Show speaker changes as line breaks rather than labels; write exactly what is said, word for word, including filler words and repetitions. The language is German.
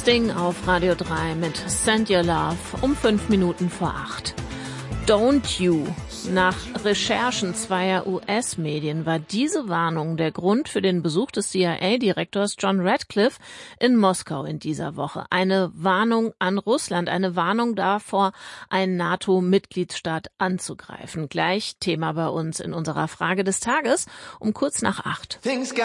Sting auf Radio drei mit Send Your Love um fünf Minuten vor acht. Don't You. Nach Recherchen zweier U S-Medien war diese Warnung der Grund für den Besuch des C I A-Direktors John Ratcliffe in Moskau in dieser Woche. Eine Warnung an Russland, eine Warnung davor, einen NATO-Mitgliedsstaat anzugreifen. Gleich Thema bei uns in unserer Frage des Tages um kurz nach acht.